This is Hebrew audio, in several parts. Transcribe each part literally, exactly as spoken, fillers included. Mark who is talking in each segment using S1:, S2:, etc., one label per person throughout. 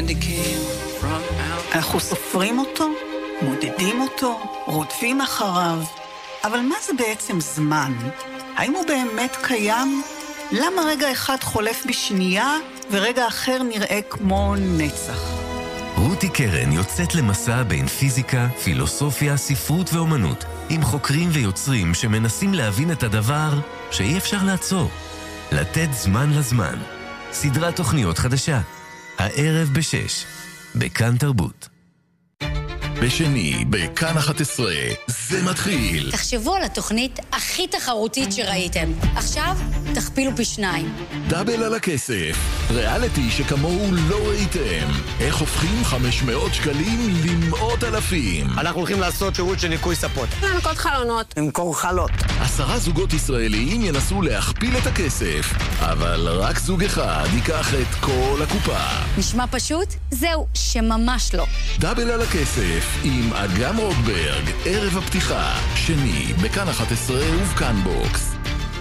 S1: candy came from out.
S2: אנחנו סופרים אותו, מודדים אותו, רודפים אחריו. אבל מה זה בעצם זמן? האם הוא באמת קיים? למה רגע אחד חולף בשנייה ורגע אחר נראה כמו נצח?
S3: רותי קרן יוצאת למסע בין פיזיקה, פילוסופיה, ספרות ואומנות, עם חוקרים ויוצרים שמנסים להבין את הדבר שאי אפשר לעצור. לתת זמן לזמן. סדרת תוכניות חדשה. הערב בשש. בכאן תרבות.
S4: בשני, בכאן אחת עשרה, זה מתחיל.
S5: תחשבו על התוכנית הכי תחרותית שראיתם. עכשיו, תכפילו פי שניים.
S4: דאבל על הכסף. ריאליטי שכמוהו לא ראיתם. איך הופכים חמש מאות שקלים למאות אלפים.
S6: אנחנו הולכים לעשות שירות של ניקוי ספות.
S7: לנקות חלונות.
S6: למכור חלות.
S4: עשרה זוגות ישראליים ינסו להכפיל את הכסף. אבל רק זוג אחד ייקח את כל הקופה.
S5: נשמע פשוט? זהו, שממש לא.
S4: דאבל על הכסף. עם אגם רוטברג, ערב הפתיחה, שני, בכאן אחת עשרה ובכאן בוקס.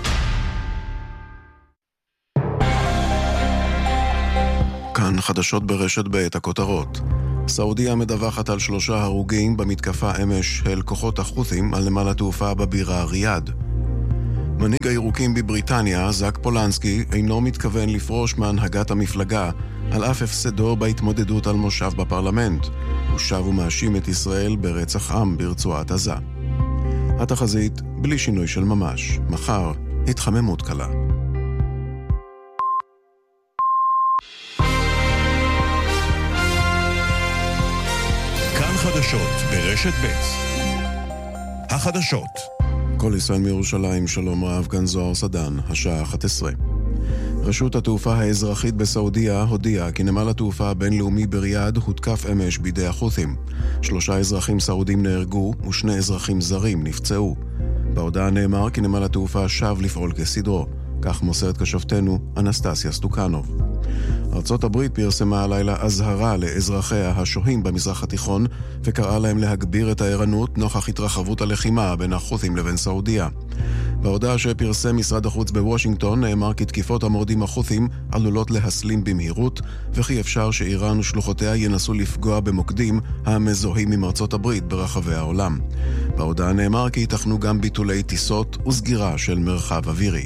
S8: כאן חדשות ברשת בעת הכותרות. סעודיה מדווחת על שלושה הרוגים במתקפה אמש של כוחות החות'ים על נמל התעופה בבירה ריאד. מנהיג הירוקים בבריטניה, זק פולנסקי, אינו מתכוון לפרוש מהנהגת המפלגה על אף הפסדו בהתמודדות על מושב בפרלמנט. הוא שב ומאשים את ישראל ברצח עם ברצועת עזה. התחזית בלי שינוי של ממש. מחר, התחממות קלה.
S9: כאן חדשות ברשת ב'. החדשות.
S8: כל ישראל מירושלים, שלום רב, כאן זוהר סדן, השעה אחת עשרה. רשות התעופה האזרחית בסעודיה הודיעה כי נמל התעופה הבינלאומי בריאד הותקף אמש בידי החות'ים. שלושה אזרחים סעודים נהרגו ושני אזרחים זרים נפצעו. בהודעה נאמר כי נמל התעופה שב לפעול כסדרו. כך מוסרת כשבתנו אנסטסיה סטוקנוב. ארצות הברית פרסמה הלילה אזהרה לאזרחיה השוהים במזרח התיכון וקראה להם להגביר את הערנות נוכח התרחבות הלחימה בין החות'ים לבין סעודיה. בהודעה שפרסם משרד החוץ בוושינגטון נאמר כי תקיפות המורדים החות'ים עלולות להסלים במהירות וכי אפשר שאיראן ושלוחותיה ינסו לפגוע במוקדים המזוהים עם ארצות הברית ברחבי העולם. בהודעה נאמר כי ייתכנו גם ביטולי טיסות וסגירה של מרחב אווירי.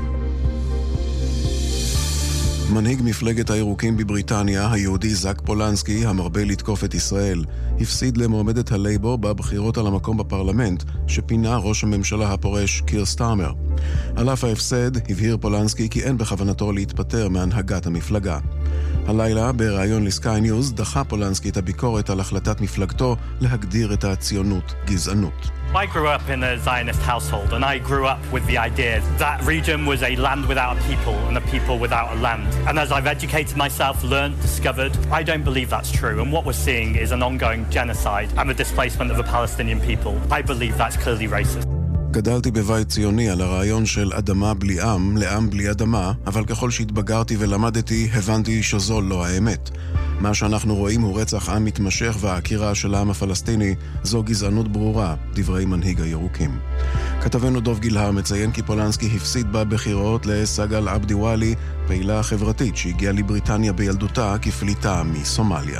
S8: מנהיג מפלגת הירוקים בבריטניה, היהודי זק פולנסקי, המרבה לתקוף את ישראל, הפסיד למועמדת הלייבור בבחירות על המקום בפרלמנט, שפינה ראש הממשלה הפורש קיר סטארמר. על אף ההפסד, הבהיר פולנסקי כי אין בכוונתו להתפטר מהנהגת המפלגה. הלילה, בראיון לסקיי ניוז, דחה פולנסקי את הביקורת על החלטת מפלגתו להגדיר את הציונות גזענות.
S10: I grew up in a Zionist household, and I grew up with the idea that region was a land without a people and a people without a land. And as I've educated myself, learned, discovered, I don't believe that's true. And what we're seeing is an ongoing genocide and the displacement of the Palestinian people. I believe that's clearly racist.
S8: גדלתי בבית ציוני על הרעיון של אדמה בלי עם, לעם בלי אדמה, אבל ככל שהתבגרתי ולמדתי, הבנתי שזו לא האמת. מה שאנחנו רואים הוא רצח עם מתמשך והעקירה של העם הפלסטיני, זו גזענות ברורה, דברי מנהיג הירוקים. כתבנו דוב גילהר מציין כי פולנסקי הפסיד בבחירות לסגל עבדי וואלי, פעילה חברתית שהגיעה לבריטניה בילדותה כפליטה מסומליה.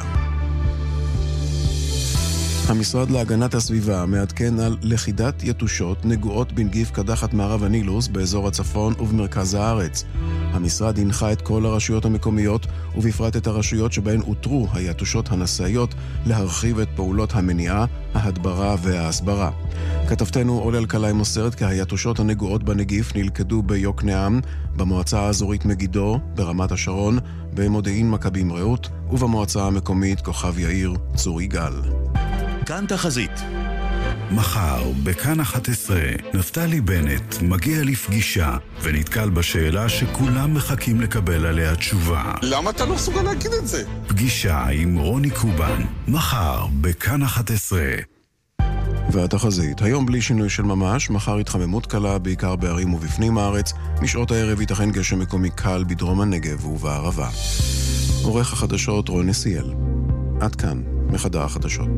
S8: המשרד להגנת הסביבה מעדכן על לכידת יתושות נגועות בנגיף קדחת מערב הנילוס באזור הצפון ובמרכז הארץ. המשרד הנחה את כל הרשויות המקומיות ובפרט את הרשויות שבהן אותרו היתושות הנשאיות להרחיב את פעולות המניעה, ההדברה וההסברה. כתבתנו אולי אלקלעי מוסרת כי היתושות הנגועות בנגיף נלכדו ביוקנעם, במועצה האזורית מגידו, ברמת השרון, במודיעין מכבים רעות ובמועצה המקומית כוכב יאיר צור יגאל.
S9: כאן תחזית. מחר, בכאן אחת עשרה, נפתלי בנט מגיע לפגישה ונתקל בשאלה שכולם מחכים לקבל עליה תשובה.
S11: למה אתה לא מסוגל להגיד את זה?
S9: פגישה עם רוני קובן, מחר, בכאן אחת עשרה.
S8: והתחזית, היום בלי שינוי של ממש, מחר התחממות קלה בעיקר בערים ובפנים הארץ, משעות הערב ייתכן גשם מקומי קל בדרום הנגב ובערבה. עורך החדשות רוני סיאל. עד כאן, מחדר החדשות.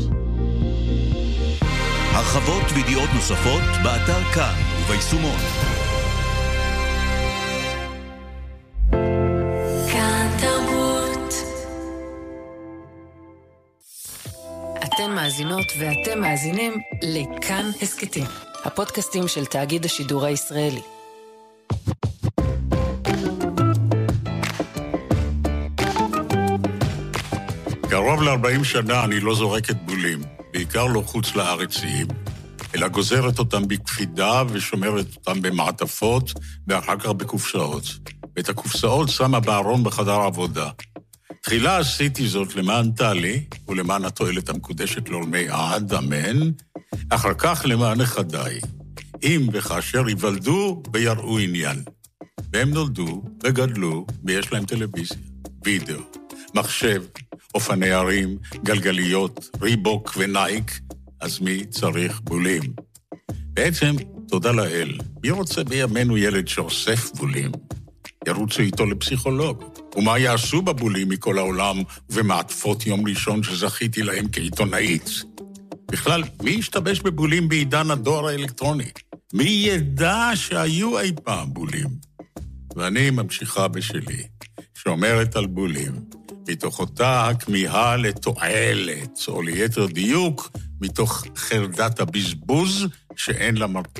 S9: הרחבות וידיעות נוספות באתר כאן וביישומון.
S12: כאן תרבות.
S7: אתן מאזינות ואתם מאזינים לכאן הסקטים, הפודקאסטים של תאגיד השידור הישראלי.
S12: קרוב ל-ארבעים שנה אני לא זורקת בולים, בעיקר לא חוץ לארציים, אלא גוזרת אותם בקפידה ושומרת אותם במעטפות ואחר כך בקופסאות. ואת הקופסאות שמה בארון בחדר העבודה. תחילה עשיתי זאת למען טלי ולמען התועלת המקודשת לעולמי עד, אמן, אחר כך למען נכדיי, אם וכאשר ייוולדו ויראו עניין. והם נולדו וגדלו ויש להם טלוויזיה, וידאו, מחשב, אופני הרים, גלגליות, ריבוק ונייק, אז מי צריך בולים? בעצם, תודה לאל, מי רוצה בימינו ילד שאוסף בולים? ירוצו איתו לפסיכולוג. ומה יעשו בבולים מכל העולם ובמעטפות יום ראשון שזכיתי להם כעיתונאית? בכלל, מי ישתבש בבולים בעידן הדואר האלקטרוני? מי ידע שהיו אי פעם בולים? ואני ממשיכה בשלי, שאומרת על בולים, מתוך אותה הכמיהה לתועלת, או ליתר דיוק, מתוך חרדת הבזבוז שאין לה מרפא.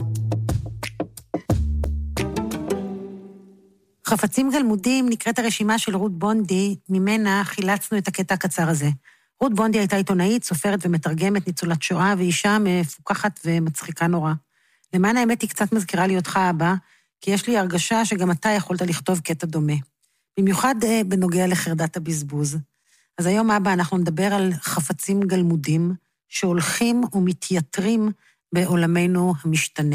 S13: חפצים גלמודים נקראת הרשימה של רות בונדי, ממנה חילצנו את הקטע הקצר הזה. רות בונדי הייתה עיתונאית, סופרת ומתרגמת, ניצולת שואה, ואישה מפוקחת ומצחיקה נורא. למען האמת היא קצת מזכירה לי אותך אבא, כי יש לי הרגשה שגם אתה יכולת לכתוב קטע דומה. במיוחד בנוגע לחרדת הבזבוז. אז היום אבא אנחנו נדבר על חפצים גלמודים, שהולכים ומתייתרים בעולמנו המשתנה.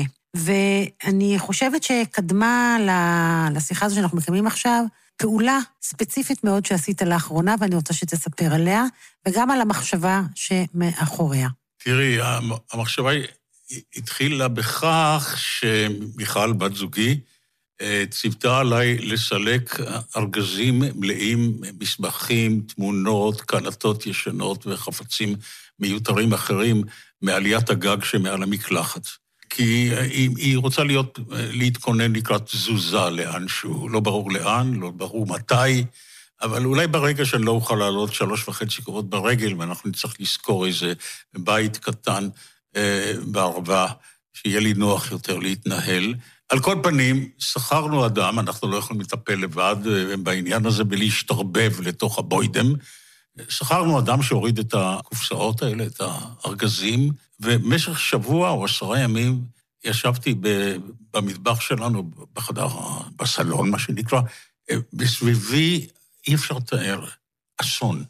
S13: ואני חושבת שקדמה לשיחה הזו שאנחנו מקיימים עכשיו, פעולה ספציפית מאוד שעשית לאחרונה, ואני רוצה שתספר עליה, וגם על המחשבה שמאחוריה.
S12: תראי, המחשבה התחילה בכך שמיכל בת זוגי ציוותה עליי לסלק ארגזים מלאים מסמכים, תמונות, קלטות ישנות וחפצים מיותרים אחרים מעליית הגג שמעל המקלחת. כי היא, היא רוצה להיות, להתכונן לקראת תזוזה לאנשהו, לא ברור לאן, לא ברור מתי, אבל אולי ברגע שאני לא אוכל לעלות שלוש וחצי קורות ברגל, ואנחנו נצטרך לזכור איזה בית קטן אה, בערבה, שיהיה לי נוח יותר להתנהל. על כל פנים, שכרנו אדם, אנחנו לא יכולים לטפל לבד בעניין הזה, בלהשתרבב לתוך הבוידם, שכרנו אדם שהוריד את הקופסאות האלה, את הארגזים, ובמשך שבוע או עשרה ימים ישבתי במטבח שלנו, בחדר, בסלון, מה שנקרא, בסביבי אי אפשר לתאר, אסון.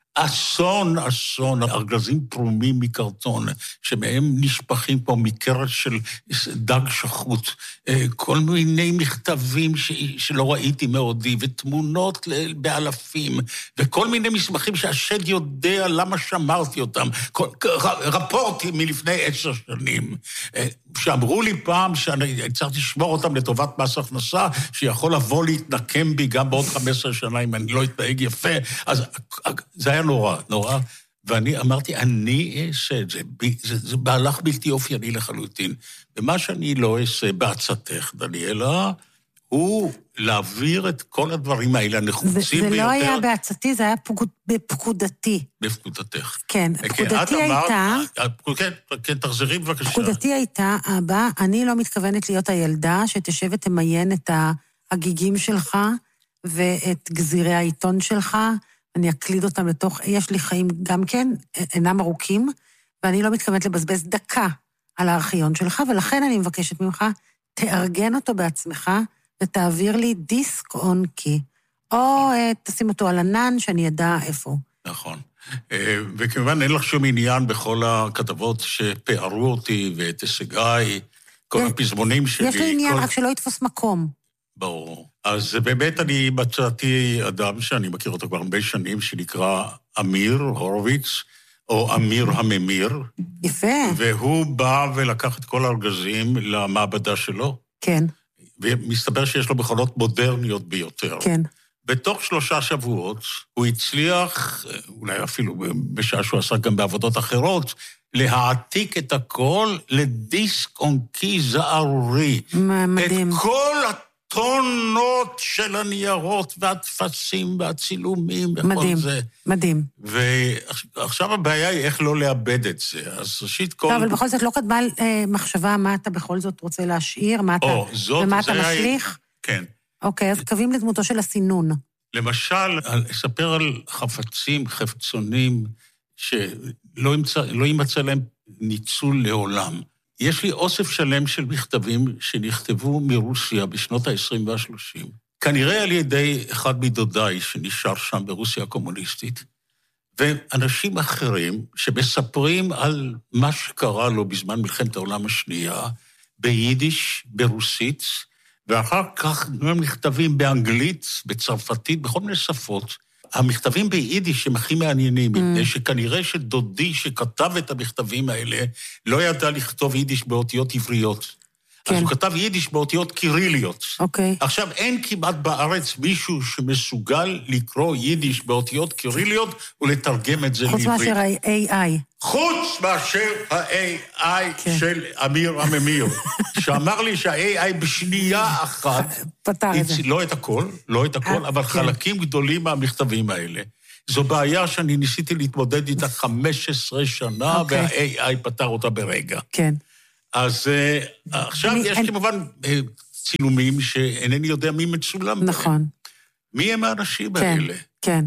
S12: אסון, אסון, ארגזים פרומים מקרטון, שמהם נשפכים פה מקרת של דג שחוט, כל מיני מכתבים ש... שלא ראיתי מעודי, ותמונות באלפים, וכל מיני מסמכים שהשד יודע למה שמרתי אותם, כל... רפורטים מלפני עשר שנים, שאמרו לי פעם שאני צריך לשמור אותם לטובת מס הכנסה, שיכול לבוא להתנקם בי גם בעוד חמש עשרה שנה אם אני לא אתנהג יפה, אז זה היה נורא, נורא, ואני אמרתי, אני אעשה את זה, זה, זה מהלך בלתי אופייני לחלוטין, ומה שאני לא אעשה בעצתך, דניאלה, הוא להעביר את כל הדברים האלה הנחוצים ביותר.
S13: זה לא היה בעצתי, זה היה בפקודתי.
S12: בפקודתך.
S13: כן, פקודתי הייתה...
S12: כן, כן, תחזרי בבקשה.
S13: פקודתי הייתה, אבא, אני לא מתכוונת להיות הילדה שתשב ותמיין את הגיגים שלך, ואת גזירי העיתון שלך, אני אקליד אותם לתוך, יש לי חיים גם כן, אינם ארוכים, ואני לא מתכוונת לבזבז דקה על הארכיון שלך, ולכן אני מבקשת ממך, תארגן אותו בעצמך, ותעביר לי דיסק און קי, או תשים אותו על ענן, שאני ידע איפה.
S12: נכון. וכמובן אין לך שום עניין בכל הכתבות שפארו אותי, ואת הישגיי, כל הפזמונים שלי.
S13: יש לי עניין, רק שלא יתפוס מקום.
S12: ברור. אז באמת אני מצאתי אדם שאני מכיר אותו כבר הרבה שנים, שנקרא אמיר הורוביץ, או אמיר הממיר.
S13: יפה.
S12: והוא בא ולקח את כל הארגזים למעבדה שלו.
S13: כן.
S12: ומסתבר שיש לו מכונות מודרניות ביותר.
S13: כן.
S12: בתוך שלושה שבועות הוא הצליח, אולי אפילו בשעה שהוא עשה גם בעבודות אחרות, להעתיק את הכל לדיסק און קי זערורי.
S13: מדהים.
S12: את כל טונות של הניירות והתפסים והצילומים וכל
S13: מדהים,
S12: זה.
S13: מדהים.
S12: ועכשיו הבעיה היא איך לא לאבד את זה. אז ראשית כל...
S13: לא, אבל בכל זאת לא קדמה אה, מחשבה מה אתה בכל זאת רוצה להשאיר, מה אתה,
S12: או, זאת,
S13: ומה אתה
S12: היה...
S13: משליך.
S12: כן.
S13: אוקיי, אז קווים לדמותו של הסינון.
S12: למשל, אספר על חפצים, חפצונים, שלא ימצא, לא ימצא להם ניצול לעולם. יש לי אוסף שלם של מכתבים שנכתבו מרוסיה בשנות ה-עשרים וה-שלושים. כנראה על ידי אחד מדודיי שנשאר שם ברוסיה הקומוניסטית, ואנשים אחרים שמספרים על מה שקרה לו בזמן מלחמת העולם השנייה, ביידיש, ברוסית, ואחר כך הם מכתבים באנגלית, בצרפתית, בכל מיני שפות. המכתבים ביידיש הם הכי מעניינים, מפני שכנראה שדודי שכתב את המכתבים האלה, לא ידע לכתוב יידיש באותיות עבריות. אז הוא כתב יידיש באותיות קיריליות.
S13: אוקיי.
S12: עכשיו, אין כמעט בארץ מישהו שמסוגל לקרוא יידיש באותיות קיריליות ולתרגם את זה לעברית.
S13: חוץ מאשר ה-איי איי.
S12: חוץ מאשר ה-איי איי של אמיר הממיר, שאמר לי שה-איי איי בשנייה אחת,
S13: פתר את זה.
S12: לא את הכל, לא את הכל, אבל חלקים גדולים מהמכתבים האלה. זו בעיה שאני ניסיתי להתמודד איתה חמש עשרה שנה, וה-איי איי פתר אותה ברגע.
S13: כן.
S12: אז עכשיו יש כמובן צילומים שאינני יודע מי מצולם.
S13: נכון.
S12: מי הם האנשים האלה?
S13: כן.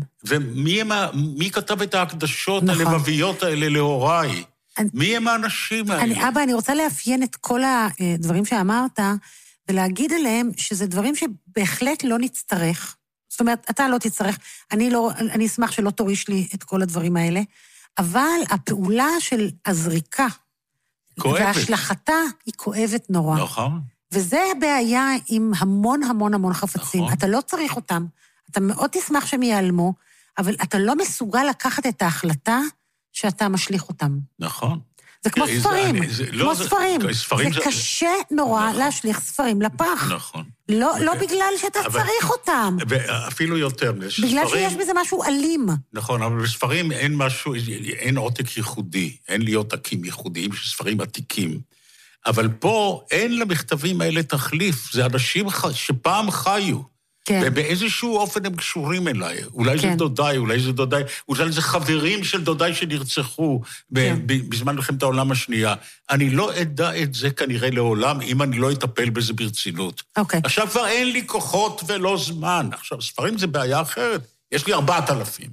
S12: ומי כתב את ההקדשות הלבביות האלה להוריי? מי הם האנשים האלה?
S13: אבא, אני רוצה לאפיין את כל הדברים שאמרת, ולהגיד עליהם שזה דברים שבהחלט לא נצטרך. זאת אומרת, אתה לא תצטרך, אני לא, אני אשמח שלא תוריש לי את כל הדברים האלה, אבל הפעולה של הזריקה, וההשלכתה היא כואבת נורא.
S12: נכון.
S13: וזה הבעיה עם המון המון המון חפצים. נכון. אתה לא צריך אותם, אתה מאוד תשמח שהם ייעלמו, אבל אתה לא מסוגל לקחת את ההחלטה שאתה משליך אותם.
S12: נכון.
S13: זה כמו ספרים, כמו ספרים. זה קשה נורא להשליך ספרים לפח.
S12: נכון.
S13: לא בגלל שאתה צריך אותם.
S12: ואפילו יותר.
S13: בגלל שיש בזה משהו אלים.
S12: נכון, אבל בספרים אין משהו, אין עותק ייחודי, אין לי עותקים ייחודיים של ספרים עתיקים. אבל פה אין למכתבים האלה תחליף, זה אנשים שפעם חיו.
S13: כן.
S12: ובאיזשהו אופן הם קשורים אליי. אולי כן. זה דודיי, אולי זה דודיי, אולי זה חברים של דודיי שנרצחו כן. בזמן מלחמת העולם השנייה. אני לא אדע את זה כנראה לעולם, אם אני לא אטפל בזה ברצינות.
S13: אוקיי.
S12: עכשיו כבר אין לי כוחות ולא זמן. עכשיו, ספרים זה בעיה אחרת. יש לי ארבעת אלפים.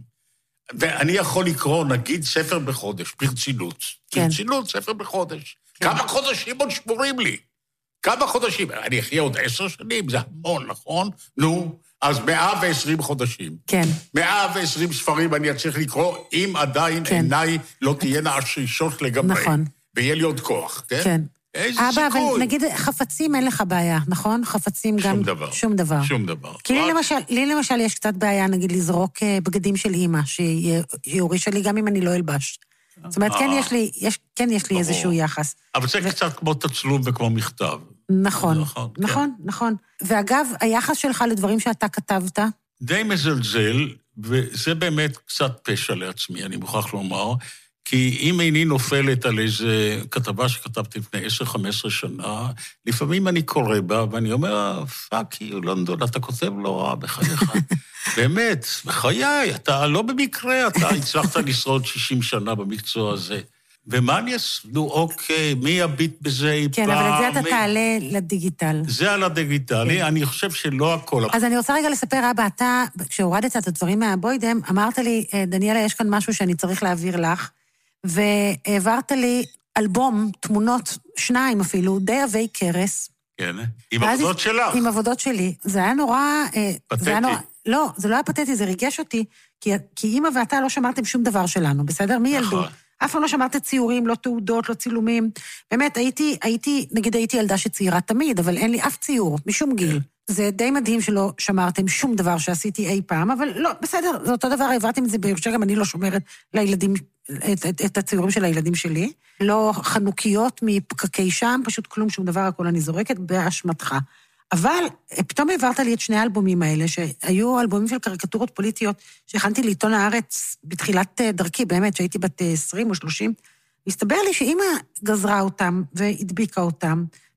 S12: ואני יכול לקרוא, נגיד, ספר בחודש, ברצינות.
S13: כן.
S12: ברצינות, ספר בחודש. כן. כמה חודשים עוד שבורים לי? כמה חודשים? אני אחיה עוד עשר שנים, זה המון, נכון? נו, אז מאה ועשרים חודשים.
S13: כן.
S12: מאה ועשרים ספרים אני אצליח לקרוא, אם עדיין כן. עיניי לא תהיינה עשישות לגמרי.
S13: נכון.
S12: ויהיה לי עוד כוח, כן?
S13: כן.
S12: איזה
S13: אבא,
S12: סיכוי.
S13: אבל נגיד, חפצים אין לך בעיה, נכון? חפצים גם...
S12: שום דבר.
S13: שום דבר.
S12: שום דבר.
S13: כי לי למשל, לי למשל יש קצת בעיה, נגיד, לזרוק בגדים של אימא, שהיא הורישה לי גם אם אני לא אלבש. זאת אומרת, כן יש לי, יש, כן יש לי איזשהו יחס.
S12: אבל זה קצת כמו תצלום וכמו מכתב.
S13: נכון, נכון, נכון. ואגב, היחס שלך לדברים שאתה כתבת?
S12: די מזלזל, וזה באמת קצת פשע לעצמי, אני מוכרח לומר, כי אם איני נופלת על איזה כתבה שכתבתי לפני עשר חמש עשרה שנה, לפעמים אני קורא בה, ואני אומר, פאק יו, לונדון, אתה כותב לא רע בחייך. באמת, בחיי, אתה לא במקרה, אתה הצלחת לשרוד שישים שנה במקצוע הזה. ומה אני אעשה? נו, אוקיי, מי יביט בזה אי פעם?
S13: כן, אבל את זה אתה תעלה לדיגיטל.
S12: זה על הדיגיטלי, אני חושב שלא הכל.
S13: אז אני רוצה רגע לספר, אבא, אתה, כשהורדת את הדברים מהבוידם, אמרת לי, דניאלה, יש כאן משהו שאני צריך להעביר לך, והעברת לי אלבום, תמונות, שניים אפילו, די עבי קרס.
S12: כן, עם עבודות שלך.
S13: עם עבודות שלי. זה היה נורא...
S12: פתטי.
S13: לא, זה לא היה פתטי, זה ריגש אותי, כי אימא ואתה לא שמרתם שום דבר שלנו, בסדר? מי ילדו? אף פעם לא שמרת ציורים, לא תעודות, לא צילומים. באמת, הייתי, הייתי, נגיד הייתי ילדה שציירה תמיד, אבל אין לי אף ציור, משום גיל. זה די מדהים שלא שמרתם שום דבר שעשיתי אי פעם, אבל לא, בסדר, זה אותו דבר, העברתם את זה בירושה, גם אני לא שומרת לילדים, את, את, את הציורים של הילדים שלי. לא חנוכיות מפקקי שם, פשוט כלום, שום דבר, הכל אני זורקת באשמתך. אבל פתאום העברת לי את שני האלבומים האלה, שהיו אלבומים של קריקטורות פוליטיות, שהכנתי לעיתון הארץ בתחילת דרכי, באמת, שהייתי בת עשרים או שלושים, הסתבר לי שאמא גזרה אותם והדביקה אותם,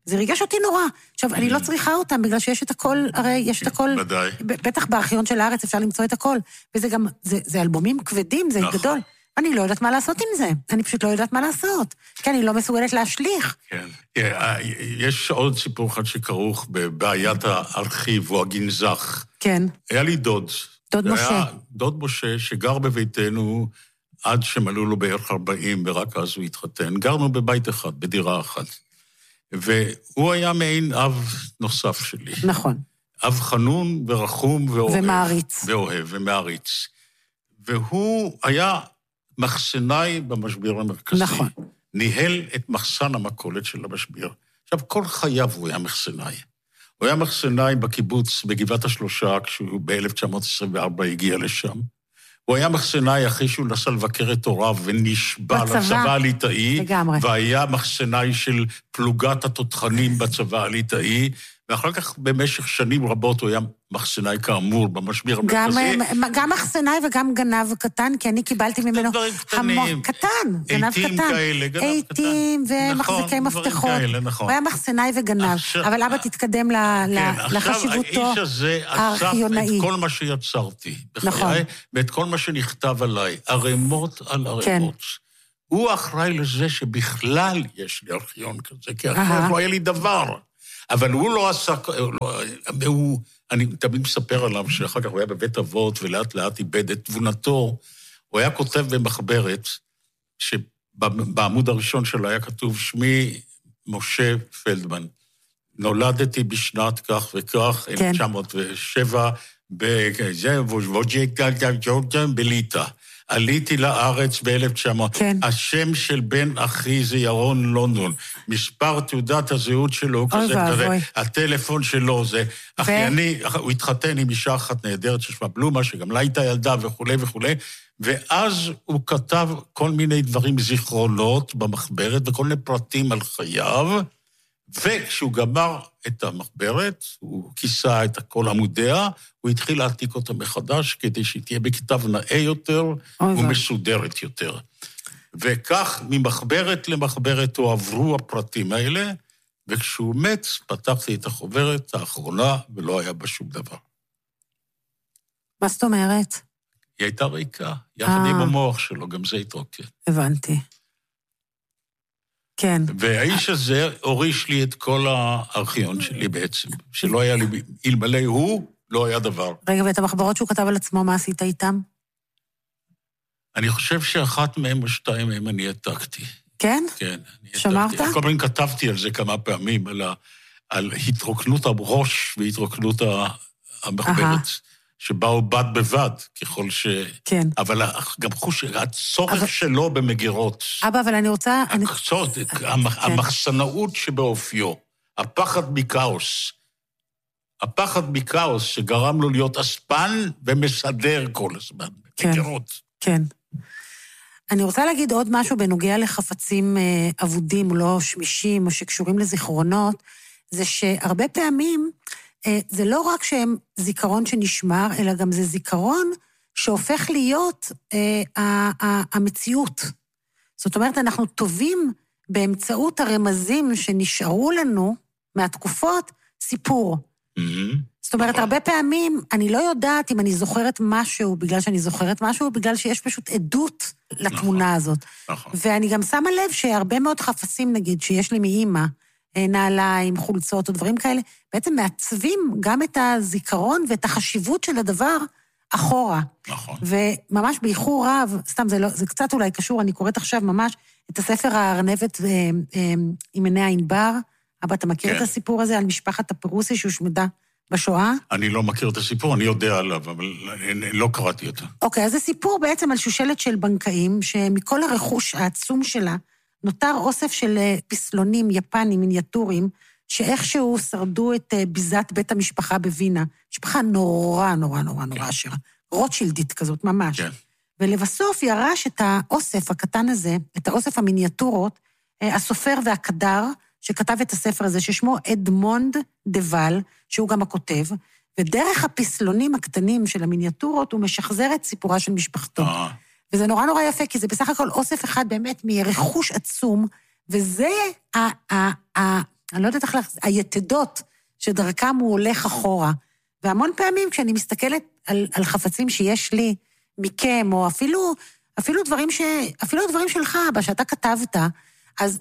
S13: זה ריגש אותי נורא. עכשיו, אני לא צריכה אותם, בגלל שיש את הכל, הרי יש את הכל,
S12: ודאי.
S13: בטח בארכיון של הארץ אפשר למצוא את הכל, וזה גם, זה, זה אלבומים כבדים, זה
S12: נכון.
S13: גדול. אני לא יודעת מה לעשות עם זה, אני פשוט לא יודעת מה לעשות, כי אני לא מסוגלת להשליך.
S12: כן. יש עוד סיפור אחד שכרוך בבעיית הארכיב או הגנזך.
S13: כן.
S12: היה לי דוד.
S13: דוד משה.
S12: דוד משה שגר בביתנו עד שמלאו לו בערך ארבעים, ורק אז הוא התחתן. גרנו בבית אחד, בדירה אחת. והוא היה מעין אב נוסף שלי.
S13: נכון.
S12: אב חנון ורחום ואוהב.
S13: ומעריץ.
S12: ואוהב ומעריץ. והוא היה מחסנאי במשבר המרכזי.
S13: נכון.
S12: ניהל את מחסן המכולת של המשבר. עכשיו, כל חייו הוא היה מחסנאי. הוא היה מחסנאי בקיבוץ בגבעת השלושה, כשהוא ב-אלף תשע מאות עשרים וארבע הגיע לשם. הוא היה מחסנאי אחרי שהוא נסע לבקר את הוריו ונשבע לצבא הליטאי, והיה מחסנאי של פלוגת התותחנים בצבא הליטאי, ואחר כך במשך שנים רבות הוא היה מחסנאי כאמור במשבר המרכזי.
S13: גם מחסנאי וגם גנב קטן, כי אני קיבלתי ממנו המון קטן, גנב קטן. עיתים ומחזיקי מפתחות. הוא היה מחסנאי וגנב, אבל אבא תתקדם לחשיבותו הארכיונאי.
S12: עכשיו את כל מה שיצרתי בחיי, ואת כל מה שנכתב עליי, ערימות על ערימות. הוא אחראי לזה שבכלל יש לי ארכיון כזה, כי אחרת לא היה לי דבר. אבל הוא לא עשה, הוא, אני תמיד מספר עליו שאחר כך הוא היה בבית אבות ולאט לאט איבד את תבונתו. הוא היה כותב במחברת, שבעמוד הראשון שלו היה כתוב, שמי משה פלדמן. נולדתי בשנת כך וכך, אלף תשע מאות ושבע, בליטא. עליתי לארץ ב-אלף תשע מאות. כן. השם של בן אחי זה ירון לונדון. מספר תעודת הזהות שלו הוא כזה כזה. הטלפון שלו זה... ו... אחייני, הוא התחתן עם אישה אחת נהדרת ששמה בלומה, שגם לה הייתה ילדה וכו' וכו'. ואז הוא כתב כל מיני דברים, זיכרונות במחברת, וכל מיני פרטים על חייו, וכשהוא גמר את המחברת, הוא כיסה את כל עמודיה, הוא התחיל להעתיק אותה מחדש, כדי שהיא תהיה בכתב נאה יותר ומסודרת יותר. וכך, ממחברת למחברת, הועברו הפרטים האלה, וכשהוא מת, פתחתי את החוברת האחרונה, ולא היה בה שום דבר.
S13: מה זאת אומרת?
S12: היא הייתה ריקה, יחד עם המוח שלו, גם זה התרוקן.
S13: הבנתי. כן.
S12: והאיש הזה הוריש לי את כל הארכיון שלי בעצם, שלא היה לי, אלמלא הוא, לא היה דבר.
S13: רגע, ואת המחברות שהוא כתב על עצמו, מה עשית איתם?
S12: אני חושב שאחת מהם או שתיים מהם אני העתקתי.
S13: כן?
S12: כן.
S13: שמרת?
S12: כל פעמים כתבתי על זה כמה פעמים, על, ה, על התרוקנות הראש והתרוקנות המחברת. שבאו בד בבד, ככל ש...
S13: כן.
S12: אבל גם חוש, הצורך אבל... שלו במגירות.
S13: אבא, אבל אני רוצה...
S12: הקצות, אני... המח... כן. המחסנאות שבאופיו, הפחד מכאוס, הפחד מכאוס שגרם לו להיות אספן ומסדר כל הזמן,
S13: כן. מגירות. כן. אני רוצה להגיד עוד משהו בנוגע לחפצים אבודים, או לא שמישים, או שקשורים לזיכרונות, זה שהרבה פעמים... זה לא רק שהם זיכרון שנשמר, אלא גם זה זיכרון שהופך להיות אה, המציאות. זאת אומרת, אנחנו טובים באמצעות הרמזים שנשארו לנו מהתקופות, סיפור. Mm-hmm. זאת אומרת, הרבה פעמים אני לא יודעת אם אני זוכרת משהו בגלל שאני זוכרת משהו, בגלל שיש פשוט עדות לתמונה נכון, הזאת. נכון. ואני גם שמה לב שהרבה מאוד חפצים, נגיד, שיש לי מאמא, נעליים, חולצות או דברים כאלה, בעצם מעצבים גם את הזיכרון ואת החשיבות של הדבר אחורה.
S12: נכון.
S13: וממש באיחור רב, סתם זה, לא, זה קצת אולי קשור, אני קוראת עכשיו ממש את הספר הארנבת עם עיני הענבר. אבא, אתה מכיר כן. את הסיפור הזה על משפחת הפרוסי שהושמדה בשואה?
S12: אני לא מכיר את הסיפור, אני יודע עליו, אבל לא קראתי אותו.
S13: אוקיי, אז זה סיפור בעצם על שושלת של בנקאים, שמכל הרכוש העצום שלה, נותר אוסף של פסלונים יפנים, מיניאטורים, שאיכשהו שרדו את ביזת בית המשפחה בווינה. משפחה נורא, נורא, נורא, נורא עשירה. רוטשילדית כזאת, ממש. כן. ולבסוף ירש את האוסף הקטן הזה, את האוסף המיניאטורות, הסופר והקדר, שכתב את הספר הזה, ששמו אדמונד דבל, שהוא גם הכותב, ודרך הפסלונים הקטנים של המיניאטורות, הוא משחזר את סיפורה של משפחתו. וזה נורא נורא יפה, כי זה בסך הכל אוסף אחד באמת מרכוש עצום, וזה אני לא יודעת איך לך, היתדות שדרכם הוא הולך אחורה. והמון פעמים כשאני מסתכלת על, על חפצים שיש לי מכם, או אפילו, אפילו דברים ש, אפילו דברים שלך, אבא, שאתה כתבת, אז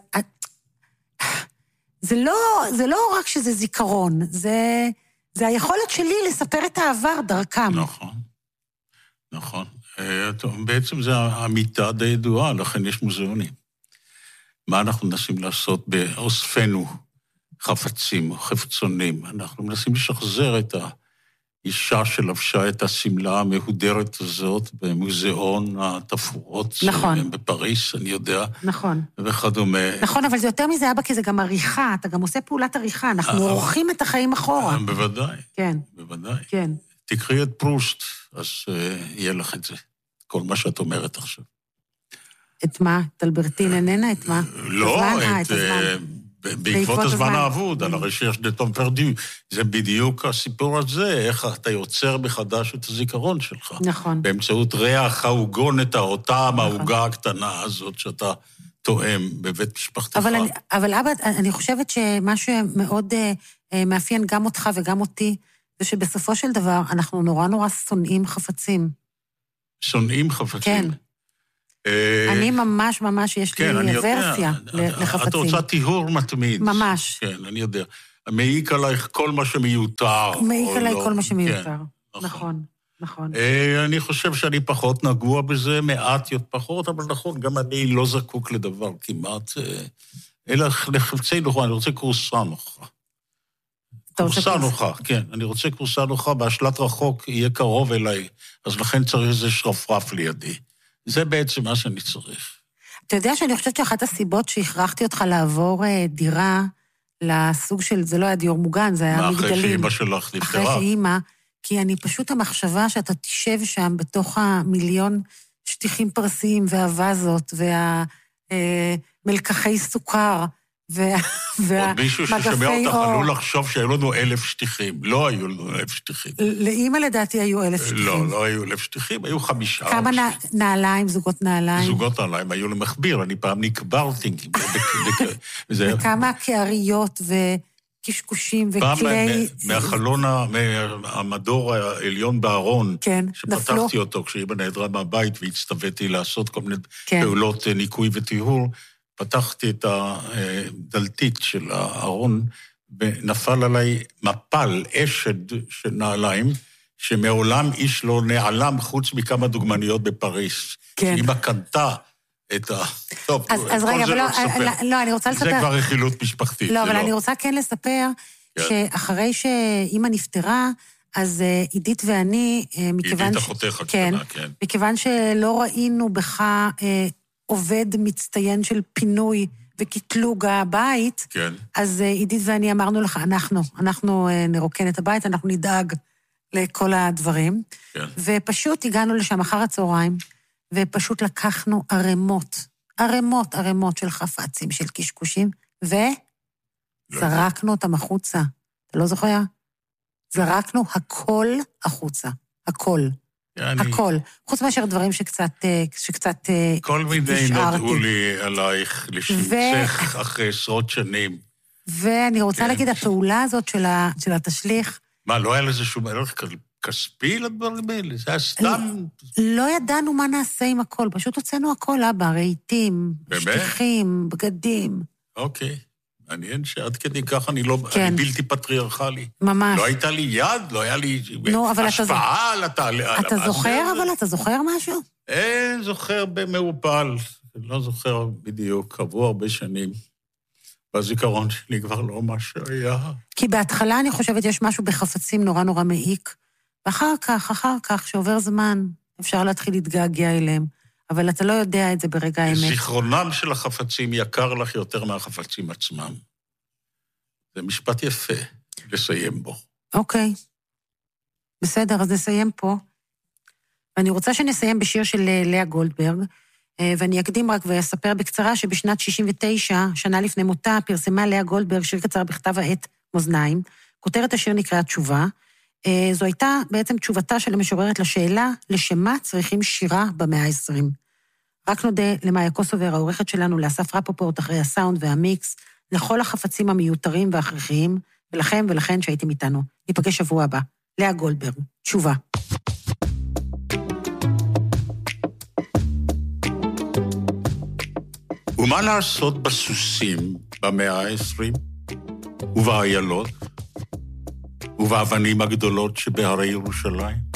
S13: זה לא, זה לא רק שזה זיכרון, זה, זה היכולת שלי לספר את העבר דרכם.
S12: נכון, נכון. בעצם זה המיטה די ידועה, לכן יש מוזיאונים. מה אנחנו מנסים לעשות באוספנו חפצים או חפצונים? אנחנו מנסים לשחזר את האישה שלבשה את הסמלה המהודרת הזאת במוזיאון התפאורות.
S13: נכון.
S12: בפריס, אני יודע.
S13: נכון.
S12: וכדומה.
S13: נכון, אבל זה יותר מזה, אבא, כי זה גם עריכה, אתה גם עושה פעולת עריכה, אנחנו עורכים את החיים אחורה.
S12: בוודאי.
S13: כן.
S12: בוודאי.
S13: כן.
S12: תקראי את פרוסט, אז יהיה לך את זה. כל מה שאת אומרת עכשיו.
S13: את מה? את אלברטין איננה? את מה?
S12: לא, את... בעקבות הזמן האבוד, על הרי שיש דטום פרדו. זה בדיוק הסיפור הזה, איך אתה יוצר מחדש את הזיכרון שלך.
S13: נכון.
S12: באמצעות ריח העוגונת, אותם העוגה הקטנה הזאת שאתה תואם בבית משפחתך.
S13: אבל, אני, אבל אבא, אני חושבת שמה שמאוד uh, מאפיין גם אותך וגם אותי, זה שבסופו של דבר אנחנו נורא נורא שונאים חפצים.
S12: שונאים חפצים?
S13: כן. אני ממש ממש, יש לי ורסיה לחפצים.
S12: את רוצה טיהור מתמיד.
S13: ממש.
S12: כן, אני יודע. מעיק עלייך כל מה שמיותר.
S13: מעיק עליי כל מה שמיותר. נכון, נכון.
S12: אני חושב שאני פחות נגוע בזה, מעט פחות, אבל נכון, גם אני לא זקוק לדבר כמעט. אלא לחפצי נוחה, אני רוצה קורסה נוחה. קורסה נוחה, כן. אני רוצה קורסה נוחה, בהשלט רחוק יהיה קרוב אליי, אז לכן צריך איזה שרפרף לידי. זה בעצם מה שאני צריך.
S13: אתה יודע שאני חושבת שאחת הסיבות שהכרחתי אותך לעבור דירה לסוג של, זה לא היה דיור מוגן, זה היה מגדלים.
S12: אחרי שאימא שלך נפטרה.
S13: אחרי שאימא, כי אני פשוט המחשבה שאתה תשב שם בתוך המיליון שטיחים פרסיים והווזות והמלקחי סוכר
S12: עוד מישהו ששמע אותך עלול לחשוב שהיו לנו אלף שטיחים. לא היו לנו אלף שטיחים.
S13: לאמא לדעתי היו אלף שטיחים.
S12: לא, לא היו אלף שטיחים, היו חמישה.
S13: כמה נעליים, זוגות נעליים?
S12: זוגות נעליים, היו למחביר, אני פעם נקברתי.
S13: וכמה קעריות וקשקושים וכלי...
S12: מהחלון, מהמדור העליון בארון, שפתחתי אותו כשאימא נעדרה מהבית והצטוויתי לעשות כל מיני פעולות ניקוי וטיהור, פתחתי את הדלתית של הארון, ונפל עליי מפל, אשד של נעליים, שמעולם איש לא נעלם חוץ מכמה דוגמניות בפריס. כן. שאמא קנתה את ה... טוב,
S13: אז, אז רגע, אבל לא, לא, אני רוצה לספר...
S12: זה כבר רכילות משפחתית.
S13: לא, אבל לא. אני רוצה כן לספר, כן. שאחרי שאמא נפטרה, אז עידית ואני, מכיוון...
S12: עידית אחותך הקטנה, כן.
S13: מכיוון שלא ראינו בך... עובד מצטיין של פינוי וקטלוג הבית,
S12: כן.
S13: אז עידית ואני אמרנו לך, אנחנו, אנחנו נרוקן את הבית, אנחנו נדאג לכל הדברים,
S12: כן.
S13: ופשוט הגענו לשם אחר הצהריים, ופשוט לקחנו ערמות, ערמות, ערמות של חפצים, של קשקושים, וזרקנו אותם החוצה. אתה לא זוכר? זרקנו הכל החוצה, הכל. הכל, חוץ מאשר דברים שקצת, שקצת
S12: כל מיני נודעו לי עלייך, לשמצך אחרי עשרות שנים.
S13: ואני רוצה להגיד, הפעולה הזאת של התשליך...
S12: מה, לא היה לזה שום ערך כספי לדברים האלה? זה היה סתם...
S13: לא ידענו מה נעשה עם הכל, פשוט הוצאנו הכל, אבא, רהיטים, שטיחים, בגדים.
S12: אוקיי. מעניין שעד כדי כך אני לא, כן. אני בלתי פטריארכלי.
S13: ממש.
S12: לא הייתה לי יד, לא היה לי
S13: נו,
S12: השפעה על
S13: אתה, אתה זוכר, אבל אתה זוכר משהו?
S12: אה, זוכר במעופל. לא זוכר בדיוק, עברו הרבה שנים. והזיכרון שלי כבר לא מה שהיה.
S13: כי בהתחלה אני חושבת יש משהו בחפצים נורא נורא מעיק, ואחר כך, אחר כך, שעובר זמן, אפשר להתחיל להתגעגע אליהם. אבל אתה לא יודע את זה ברגע האמת.
S12: זיכרונם של החפצים יקר לך יותר מהחפצים עצמם. זה משפט יפה לסיים בו.
S13: אוקיי. בסדר, אז נסיים פה. ואני רוצה שנסיים בשיר של לאה גולדברג, ואני אקדים רק ואספר בקצרה שבשנת שישים ותשע, שנה לפני מותה, פרסמה לאה גולדברג שיר קצר בכתב העת מאזניים. כותרת השיר נקרא תשובה. זו הייתה בעצם תשובתה של המשוררת לשאלה, לשמה צריכים שירה במאה ה-עשרים. רק נודה למאיה קוסובר, העורכת שלנו, לאסף רפופורט אחרי הסאונד והמיקס, לכל החפצים המיותרים וההכרחיים, ולכם ולכן שהייתם איתנו. ניפגש שבוע הבא. לאה גולדברג, תשובה.
S12: ומה לעשות בסוסים במאה העשרים, ובאיילות, ובאבנים הגדולות שבהרי ירושלים?